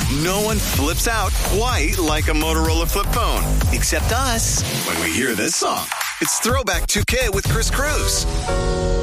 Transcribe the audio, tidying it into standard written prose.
No one flips out quite like a Motorola flip phone, except us when we hear this song. It's Throwback 2K with Chris Cruz.